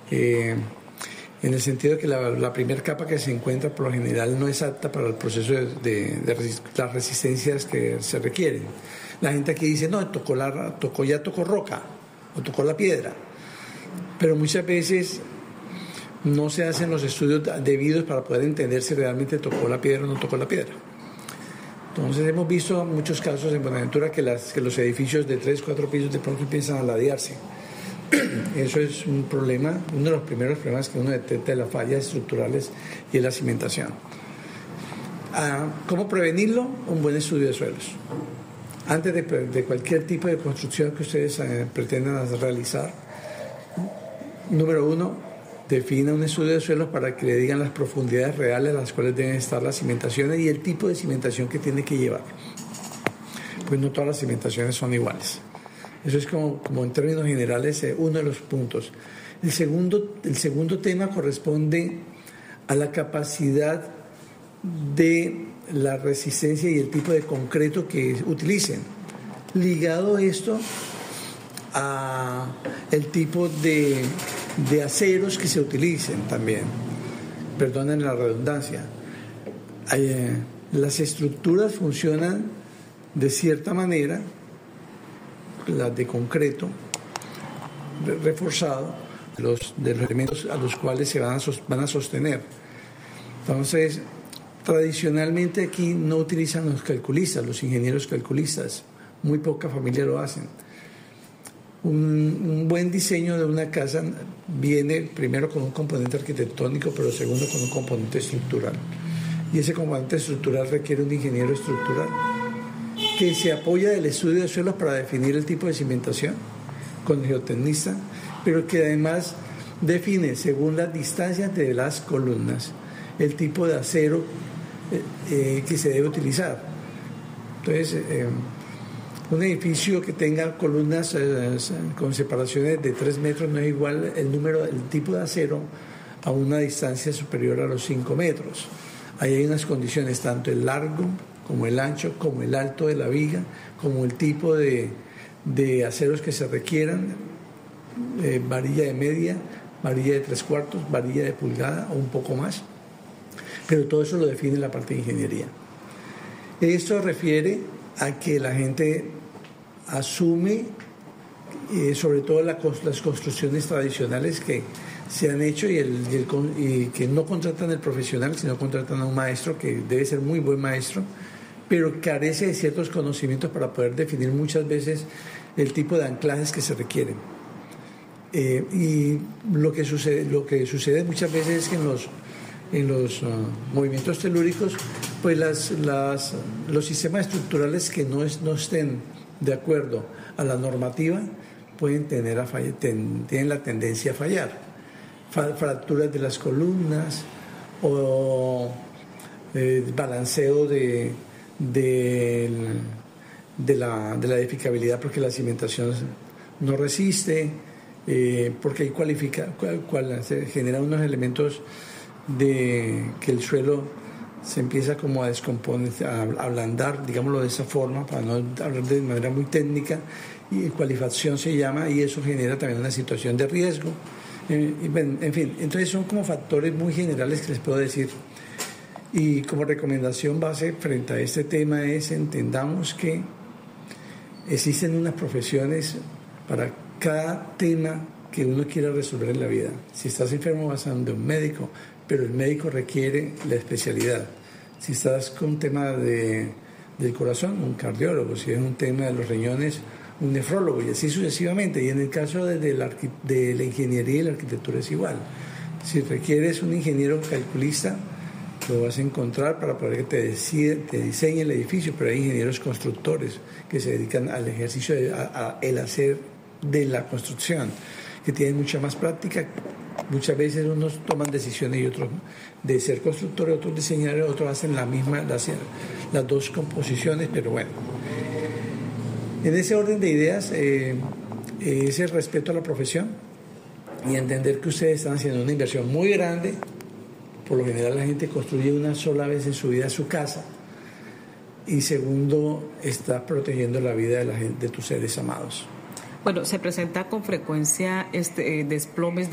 en el sentido de que la primera capa que se encuentra por lo general no es apta para el proceso de las resistencias que se requieren. La gente aquí dice, no, tocó roca o tocó la piedra, pero muchas veces no se hacen los estudios debidos para poder entender si realmente tocó la piedra o no tocó la piedra. Entonces hemos visto muchos casos en Buenaventura que los edificios de 3, 4 pisos de pronto empiezan a ladearse. Eso es un problema, uno de los primeros problemas que uno detecta de las fallas estructurales y es la cimentación. ¿Cómo prevenirlo? Un buen estudio de suelos. Antes de cualquier tipo de construcción que ustedes pretendan realizar, número 1, defina un estudio de suelos para que le digan las profundidades reales a las cuales deben estar las cimentaciones y el tipo de cimentación que tiene que llevar. Pues no todas las cimentaciones son iguales. Eso es como en términos generales uno de los puntos. El segundo tema corresponde a la capacidad de la resistencia y el tipo de concreto que utilicen. Ligado esto a el tipo de aceros que se utilicen también. Perdonen la redundancia. Las estructuras funcionan de cierta manera, las de concreto reforzado, de los elementos a los cuales se van a sostener. Entonces, tradicionalmente aquí no utilizan los calculistas, los ingenieros calculistas, muy poca familia lo hacen. Un buen diseño de una casa viene primero con un componente arquitectónico, pero segundo con un componente estructural. Y ese componente estructural requiere un ingeniero estructural que se apoya del estudio de suelos para definir el tipo de cimentación con el geotecnista, pero que además define, según las distancias de las columnas, el tipo de acero que se debe utilizar. Entonces, un edificio que tenga columnas con separaciones de 3 metros no es igual el tipo de acero a una distancia superior a los 5 metros. Ahí hay unas condiciones, tanto el largo como el ancho, como el alto de la viga, como el tipo de aceros que se requieran, varilla de media, varilla de 3/4, varilla de pulgada o un poco más. Pero todo eso lo define la parte de ingeniería. Esto refiere a que la gente asume, sobre todo las construcciones tradicionales que se han hecho y que no contratan al profesional, sino contratan a un maestro que debe ser muy buen maestro, pero carece de ciertos conocimientos para poder definir muchas veces el tipo de anclajes que se requieren. Y lo que sucede muchas veces es que en los movimientos telúricos, pues los sistemas estructurales que no estén de acuerdo a la normativa pueden tienen la tendencia a fallar. Fracturas de las columnas o balanceo de la edificabilidad porque la cimentación no resiste, porque ahí se generan unos elementos de que el suelo se empieza como a descomponer, a ablandar, digámoslo de esa forma, para no hablar de manera muy técnica, y cualificación se llama, y eso genera también una situación de riesgo. En fin, entonces son como factores muy generales que les puedo decir. Y como recomendación base frente a este tema es entendamos que existen unas profesiones para cada tema que uno quiera resolver en la vida. Si estás enfermo vas a donde un médico, pero el médico requiere la especialidad. Si estás con un tema del corazón, un cardiólogo. Si es un tema de los riñones, un nefrólogo, y así sucesivamente. Y en el caso de la ingeniería y la arquitectura es igual. Si requieres un ingeniero calculista, lo vas a encontrar para poder que te diseñe el edificio, pero hay ingenieros constructores que se dedican al ejercicio, el hacer de la construcción, que tienen mucha más práctica. Muchas veces unos toman decisiones y otros de ser constructores, otros diseñadores, otros hacen las dos composiciones, pero bueno. En ese orden de ideas es el respeto a la profesión y entender que ustedes están haciendo una inversión muy grande. Por lo general la gente construye una sola vez en su vida su casa, y segundo, estás protegiendo la vida de tus seres amados. Bueno, se presenta con frecuencia desplomes